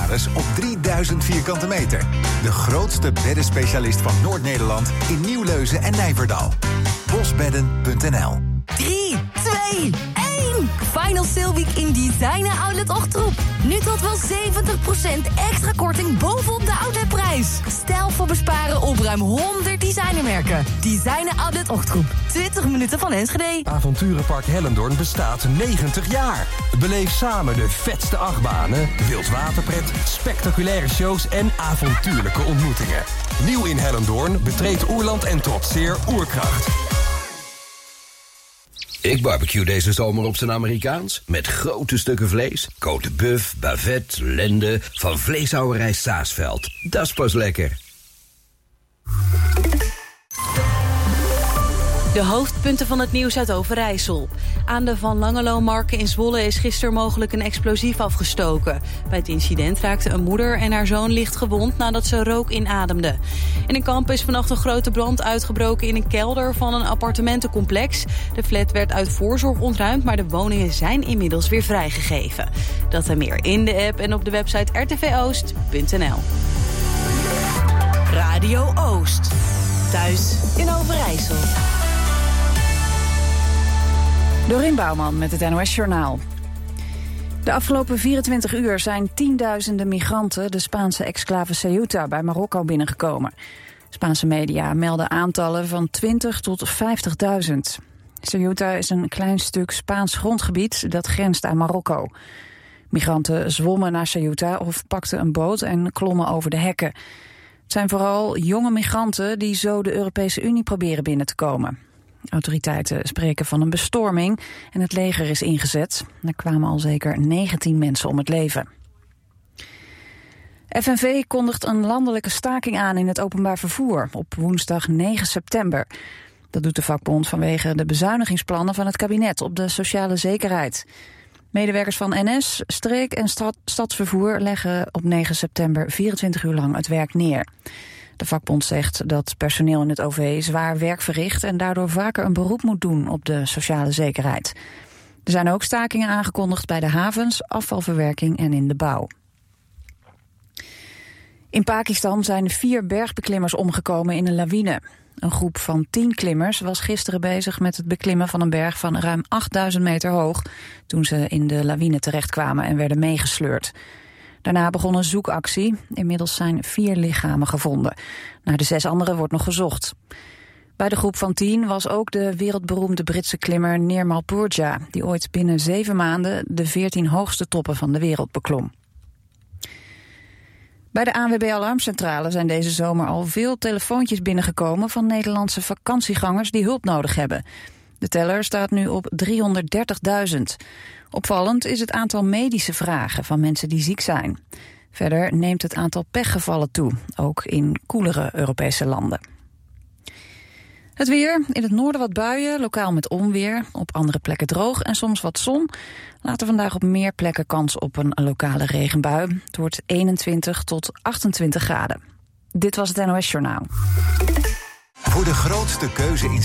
beddenspecialist op 3000 vierkante meter. De grootste beddenspecialist van Noord-Nederland in Nieuwleuzen en Nijverdal. Bosbedden.nl 3, 2, 1. Final Sale Week in Designer Outlet Ochtroep. Nu tot wel 70% extra korting bovenop de outletprijs. Stijl voor besparen op ruim 100 designermerken. Designer Outlet Ochtroep. 20 minuten van Enschede. Avonturenpark Hellendoorn bestaat 90 jaar. Beleef samen de vetste achtbanen, wildwaterpret, spectaculaire shows en avontuurlijke ontmoetingen. Nieuw in Hellendoorn betreedt Oerland en trotseer Oerkracht. Ik barbecue deze zomer op zijn Amerikaans. Met grote stukken vlees, côte bœuf, bavette, lende, van vleeshouwerij Saasveld. Dat is pas lekker. De hoofdpunten van het nieuws uit Overijssel. Aan de Van Langeloonmarkt in Zwolle is gisteren mogelijk een explosief afgestoken. Bij het incident raakten een moeder en haar zoon licht gewond nadat ze rook inademden. In een kamp is vannacht een grote brand uitgebroken in een kelder van een appartementencomplex. De flat werd uit voorzorg ontruimd, maar de woningen zijn inmiddels weer vrijgegeven. Dat en meer in de app en op de website rtvoost.nl. Radio Oost. Thuis in Overijssel. Dorien Bouwman met het NOS Journaal. De afgelopen 24 uur zijn tienduizenden migranten de Spaanse exclave Ceuta bij Marokko binnengekomen. Spaanse media melden aantallen van 20 tot 50.000. Ceuta is een klein stuk Spaans grondgebied dat grenst aan Marokko. Migranten zwommen naar Ceuta of pakten een boot en klommen over de hekken. Het zijn vooral jonge migranten die zo de Europese Unie proberen binnen te komen. Autoriteiten spreken van een bestorming en het leger is ingezet. Er kwamen al zeker 19 mensen om het leven. FNV kondigt een landelijke staking aan in het openbaar vervoer op woensdag 9 september. Dat doet de vakbond vanwege de bezuinigingsplannen van het kabinet op de sociale zekerheid. Medewerkers van NS, streek- en stadsvervoer leggen op 9 september 24 uur lang het werk neer. De vakbond zegt dat personeel in het OV zwaar werk verricht en daardoor vaker een beroep moet doen op de sociale zekerheid. Er zijn ook stakingen aangekondigd bij de havens, afvalverwerking en in de bouw. In Pakistan zijn 4 bergbeklimmers omgekomen in een lawine. Een groep van 10 klimmers was gisteren bezig met het beklimmen van een berg van ruim 8000 meter hoog, toen ze in de lawine terechtkwamen en werden meegesleurd. Daarna begon een zoekactie. Inmiddels zijn 4 lichamen gevonden. Naar de 6 anderen wordt nog gezocht. Bij de groep van 10 was ook de wereldberoemde Britse klimmer Nirmal Purja, die ooit binnen 7 maanden de 14 hoogste toppen van de wereld beklom. Bij de ANWB Alarmcentrale zijn deze zomer al veel telefoontjes binnengekomen van Nederlandse vakantiegangers die hulp nodig hebben. De teller staat nu op 330.000. Opvallend is het aantal medische vragen van mensen die ziek zijn. Verder neemt het aantal pechgevallen toe, ook in koelere Europese landen. Het weer, in het noorden wat buien, lokaal met onweer. Op andere plekken droog en soms wat zon. Later vandaag op meer plekken kans op een lokale regenbui. Het wordt 21 tot 28 graden. Dit was het NOS Journaal. Voor de grootste keuze in